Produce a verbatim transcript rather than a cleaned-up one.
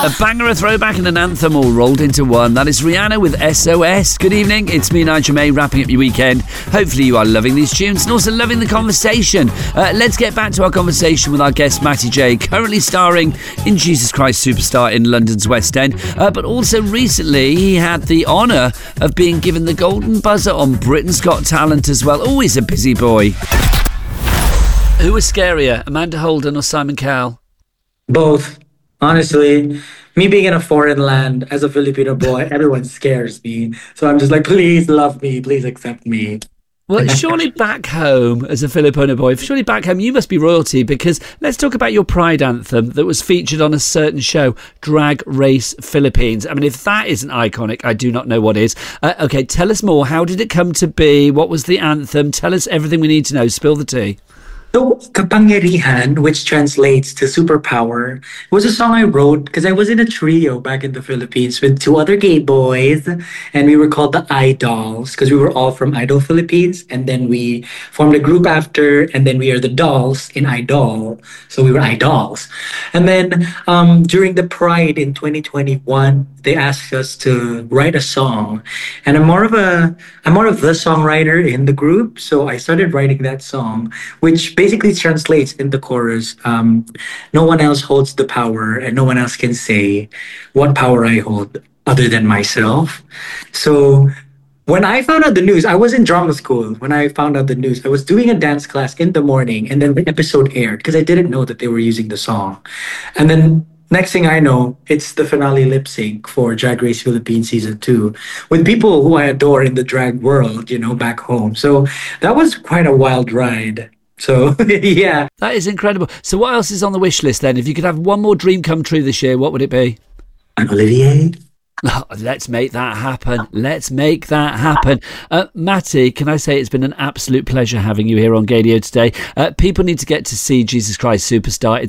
A banger, a throwback and an anthem all rolled into one. That is Rihanna with S O S. Good evening, it's me, Nigel May, wrapping up your weekend. Hopefully you are loving these tunes and also loving the conversation. Uh, let's get back to our conversation with our guest, Matty J, currently starring in Jesus Christ Superstar in London's West End. Uh, but also recently he had the honour of being given the golden buzzer on Britain's Got Talent as well. Always a busy boy. Who was scarier, Amanda Holden or Simon Cowell? Both. Honestly, me being in a foreign land as a Filipino boy, everyone scares me. So I'm just like, please love me, please accept me. Well, surely back home as a Filipino boy, surely back home you must be royalty, because let's talk about your Pride anthem that was featured on a certain show, Drag Race Philippines. I mean, if that isn't iconic, I do not know what is. Uh, okay, tell us more. How did it come to be? What was the anthem? Tell us everything we need to know. Spill the tea. So, Kapangyarihan, which translates to superpower, was a song I wrote because I was in a trio back in the Philippines with two other gay boys, and we were called the Idols because we were all from Idol Philippines, and then we formed a group after, and then we are the dolls in Idol, so we were Idols. And then um, during the Pride in twenty twenty-one, they asked us to write a song, and I'm more of a I'm more of the songwriter in the group, so I started writing that song, which basically translates in the chorus, um, no one else holds the power and no one else can say what power I hold other than myself. So when I found out the news, I was in drama school. When I found out the news, I was doing a dance class in the morning, and then the episode aired because I didn't know that they were using the song. And then next thing I know, it's the finale lip sync for Drag Race Philippines season two with people who I adore in the drag world, you know, back home. So that was quite a wild ride. So, yeah. That is incredible. So what else is on the wish list then? If you could have one more dream come true this year, what would it be? An Olivier. Oh, let's make that happen. Let's make that happen. Uh, Matty, can I say it's been an absolute pleasure having you here on Gadio today. Uh, people need to get to see Jesus Christ Superstar. It's